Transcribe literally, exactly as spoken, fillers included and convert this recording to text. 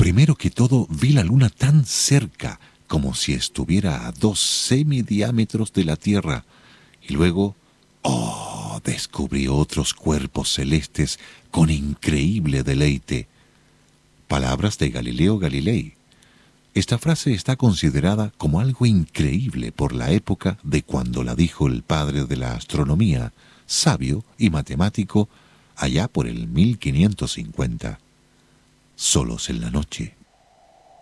Primero que todo, vi la luna tan cerca como si estuviera a dos semidiámetros de la Tierra. Y luego, oh, descubrí otros cuerpos celestes con increíble deleite. Palabras de Galileo Galilei. Esta frase está considerada como algo increíble por la época de cuando la dijo el padre de la astronomía, sabio y matemático, allá por el mil quinientos cincuenta. Solos en la noche.